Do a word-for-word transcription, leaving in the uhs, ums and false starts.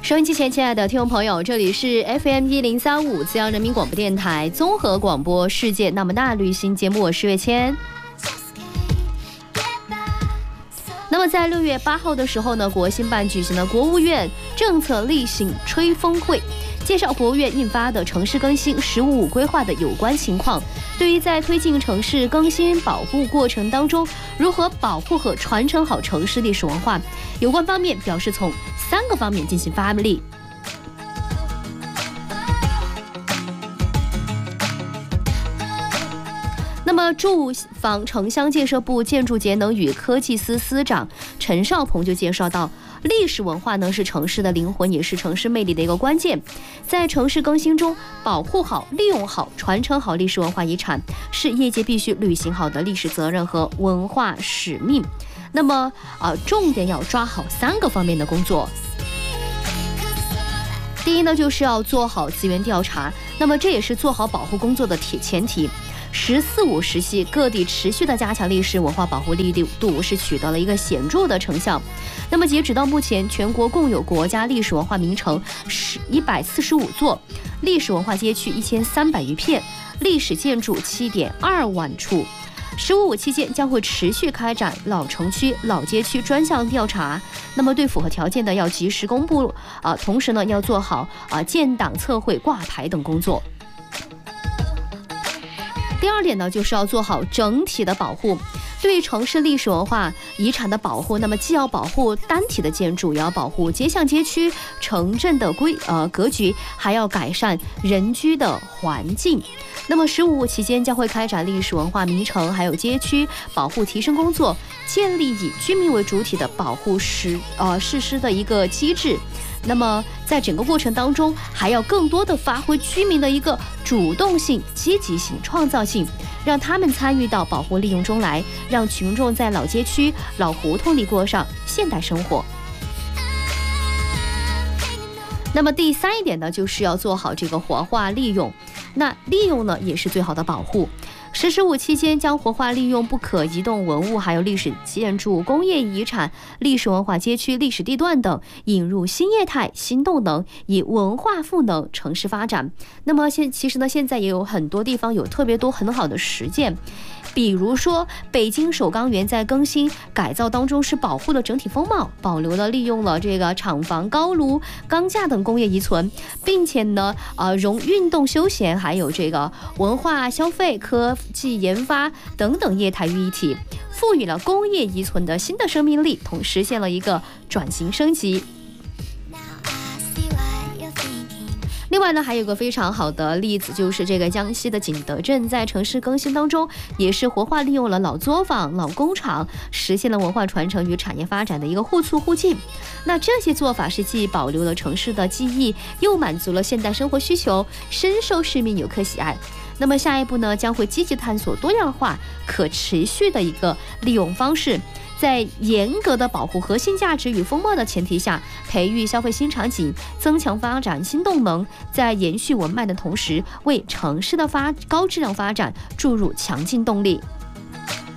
收音机前亲爱的听众朋友，这里是 F M 一零三五资阳人民广播电台综合广播世界那么大旅行节目，我是月谦。那么在六月八号的时候呢，国新办举行了国务院政策例行吹风会，介绍国务院印发的城市更新“十五五”规划的有关情况。对于在推进城市更新保护过程当中，如何保护和传承好城市历史文化，有关方面表示从三个方面进行发力。那么驻访城乡建设部建筑节能与科技司司长陈少鹏就介绍到，历史文化呢是城市的灵魂，也是城市魅力的一个关键。在城市更新中，保护好、利用好、传承好历史文化遗产，是业界必须履行好的历史责任和文化使命。那么啊、呃，重点要抓好三个方面的工作。第一呢，就是要做好资源调查，那么这也是做好保护工作的铁前提。十四五时期，各地持续的加强历史文化保护力度是取得了一个显著的成效。那么截止到目前，全国共有国家历史文化名城一百四十五座，历史文化街区一千三百余片，历史建筑七点二万处。十五五期间将会持续开展老城区、老街区专项调查，那么对符合条件的要及时公布啊、呃，同时呢要做好啊、呃、建档测绘、挂牌等工作。第二点呢，就是要做好整体的保护。对城市历史文化遗产的保护，那么既要保护单体的建筑，也要保护街巷街区、城镇的规呃格局，还要改善人居的环境。那么十五五期间将会开展历史文化名城还有街区保护提升工作，建立以居民为主体的保护实呃实施的一个机制。那么在整个过程当中，还要更多的发挥居民的一个主动性、积极性、创造性，让他们参与到保护利用中来，让群众在老街区、老胡同里过上现代生活。那么第三一点呢，就是要做好这个活化利用。那利用呢，也是最好的保护。十十五期间将活化利用不可移动文物，还有历史建筑、工业遗产、历史文化街区、历史地段等，引入新业态、新动能，以文化赋能城市发展。那么现其实呢，现在也有很多地方有特别多很好的实践。比如说北京首钢园在更新改造当中是保护了整体风貌，保留了利用了这个厂房、高炉、钢架等工业遗存，并且呢呃融运动休闲还有这个文化消费、科技研发等等业态于一体，赋予了工业遗存的新的生命力，同实现了一个转型升级。另外呢，还有个非常好的例子，就是这个江西的景德镇在城市更新当中，也是活化利用了老作坊、老工厂，实现了文化传承与产业发展的一个互促互进。那这些做法是既保留了城市的记忆，又满足了现代生活需求，深受市民游客喜爱。那么下一步呢，将会积极探索多样化、可持续的一个利用方式，在严格的保护核心价值与风貌的前提下，培育消费新场景，增强发展新动能，在延续文脉的同时，为城市的发高质量发展注入强劲动力。